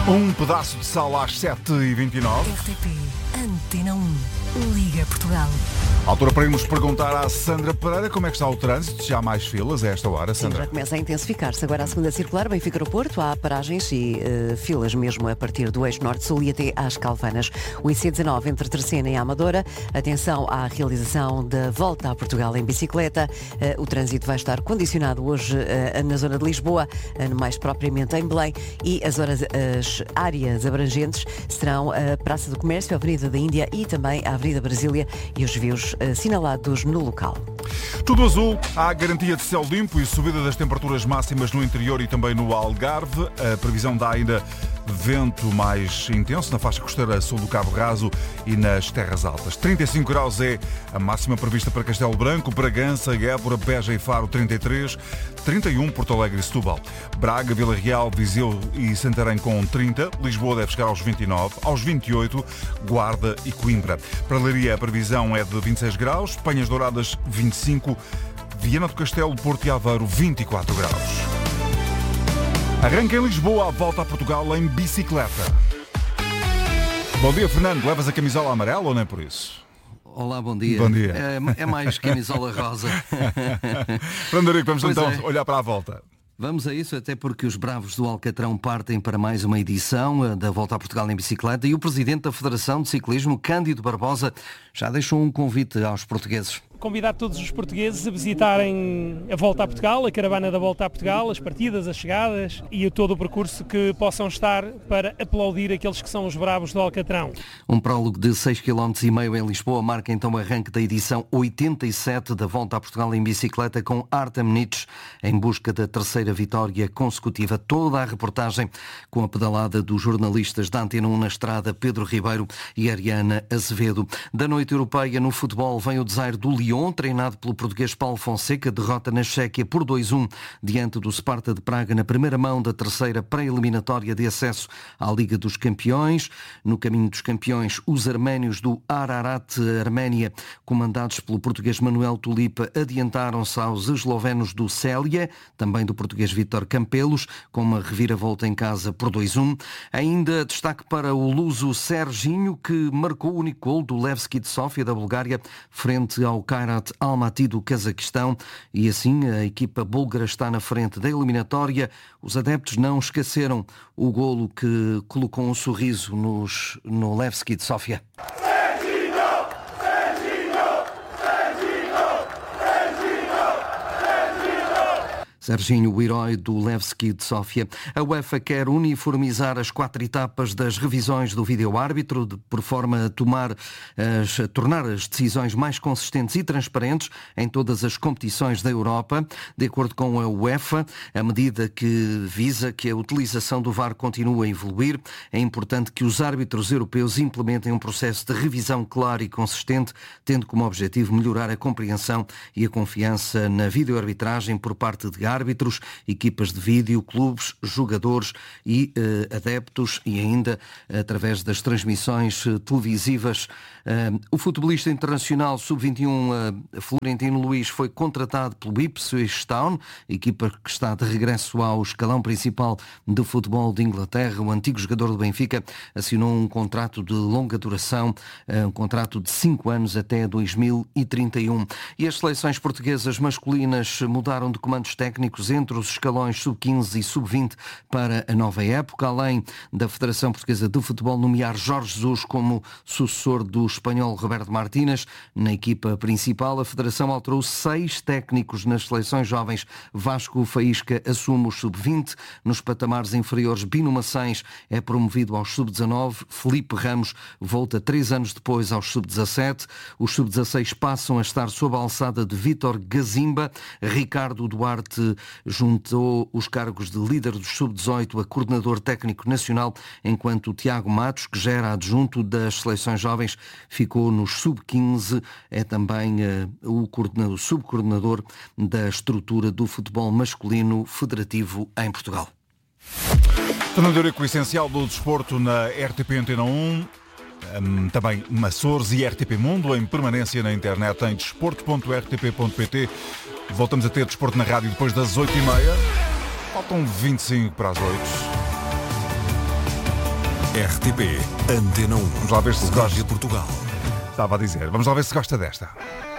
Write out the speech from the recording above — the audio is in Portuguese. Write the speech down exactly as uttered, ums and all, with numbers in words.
Um pedaço de sal às sete e vinte e nove. R T P Antena um. Liga Portugal. Altura para irmos perguntar à Sandra Pereira como é que está o trânsito. Já há mais filas a esta hora, Sandra? Sim, já começa a intensificar-se. Agora a segunda circular, Benfica no Porto, há paragens e uh, filas mesmo a partir do eixo norte-sul e até às Calvanas. O I C dezanove entre Terceira e Amadora. Atenção à realização da volta a Portugal em bicicleta. Uh, o trânsito vai estar condicionado hoje uh, na zona de Lisboa, uh, mais propriamente em Belém, e as, horas, as áreas abrangentes serão a Praça do Comércio, a Avenida da Índia e também a Avenida Brasília e os vios assinalados no local. Tudo azul, há garantia de céu limpo e subida das temperaturas máximas no interior e também no Algarve. A previsão dá ainda vento mais intenso na faixa costeira sul do Cabo Raso e nas terras altas. trinta e cinco graus é a máxima prevista para Castelo Branco, Bragança, Évora, Beja e Faro trinta e três, trinta e um Porto Alegre e Setúbal. Braga, Vila Real, Viseu e Santarém com trinta, Lisboa deve chegar aos vinte e nove, aos vinte e oito, Guarda e Coimbra. Para Leiria a previsão é de vinte e seis graus, Penhas Douradas vinte e cinco, Viana do Castelo, Porto e Aveiro vinte e quatro graus. Arranca em Lisboa a volta a Portugal em bicicleta. Bom dia, Fernando. Levas a camisola amarela ou nem por isso? Olá, bom dia. Bom dia. É, é mais camisola rosa. Fernando, vamos Pois então é. olhar para a volta. Vamos a isso, até porque os Bravos do Alcatrão partem para mais uma edição da Volta a Portugal em bicicleta e o Presidente da Federação de Ciclismo, Cândido Barbosa, já deixou um convite aos portugueses. Convidar todos os portugueses a visitarem a Volta a Portugal, a caravana da Volta a Portugal, as partidas, as chegadas e todo o percurso que possam estar para aplaudir aqueles que são os Bravos do Alcatrão. Um prólogo de seis vírgula cinco quilómetros em Lisboa marca então o arranque da edição oitenta e sete da Volta a Portugal em bicicleta com Artem Nitsch em busca da terceira vitória consecutiva. Toda a reportagem com a pedalada dos jornalistas da Antena um na estrada, Pedro Ribeiro e Ariana Azevedo. Da noite europeia no futebol vem o desaire do Lyon, treinado pelo português Paulo Fonseca, derrota na Chequia por dois a um diante do Sparta de Praga na primeira mão da terceira pré-eliminatória de acesso à Liga dos Campeões. No caminho dos campeões, os arménios do Ararat Arménia, comandados pelo português Manuel Tulipa, adiantaram-se aos eslovenos do Célia, também do português Vítor Campelos, com uma reviravolta em casa por dois a um. Ainda destaque para o luso Serginho, que marcou o único gol do Levski de Sofia da Bulgária frente ao Kairat Almaty do Cazaquistão, e assim a equipa búlgara está na frente da eliminatória. Os adeptos não esqueceram o golo que colocou um sorriso nos, no Levski de Sofia. Serginho, o herói do Levski de Sofia. A UEFA quer uniformizar as quatro etapas das revisões do vídeo-árbitro, de, por forma a, tomar as, a tornar as decisões mais consistentes e transparentes em todas as competições da Europa. De acordo com a UEFA, a medida que visa que a utilização do V A R continue a evoluir. É importante que os árbitros europeus implementem um processo de revisão claro e consistente, tendo como objetivo melhorar a compreensão e a confiança na vídeo-arbitragem por parte de árbitros, equipas de vídeo, clubes, jogadores e uh, adeptos, e ainda através das transmissões uh, televisivas. Uh, o futebolista internacional sub vinte e um uh, Florentino Luís foi contratado pelo Ipswich Town, equipa que está de regresso ao escalão principal do futebol de Inglaterra. O antigo jogador do Benfica assinou um contrato de longa duração, uh, um contrato de cinco anos até dois mil e trinta e um. E as seleções portuguesas masculinas mudaram de comandos técnicos entre os escalões sub quinze e sub vinte para a nova época, além da Federação Portuguesa de Futebol nomear Jorge Jesus como sucessor do espanhol Roberto Martínez. Na equipa principal, a Federação alterou seis técnicos nas seleções jovens. Vasco Faísca assume os sub vinte. Nos patamares inferiores, Bino Macens é promovido aos sub dezanove. Felipe Ramos volta três anos depois aos sub dezassete. Os sub dezasseis passam a estar sob a alçada de Vítor Gazimba. Ricardo Duarte juntou os cargos de líder dos sub dezoito a coordenador técnico nacional, enquanto Tiago Matos, que já era adjunto das seleções jovens, ficou nos sub quinze, é também uh, o, coordenador, o subcoordenador da estrutura do futebol masculino federativo em Portugal. Fernando Eurico, o essencial do desporto na R T P Antena um. Um, também Açores e R T P Mundo em permanência na internet em desporto ponto r t p ponto p t. Voltamos a ter desporto na rádio depois das oito e meia. Faltam vinte e cinco para as oito. R T P Antena um. Vamos lá ver se gosta. Portugal. Estava a dizer. Vamos lá ver se gosta desta.